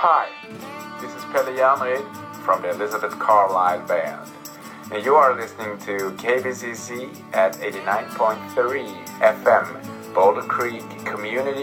Hi, this is Pelle Janrid from the Elizabeth Carlisle Band, and you are listening to KBCC at 89.3 FM, Boulder Creek Community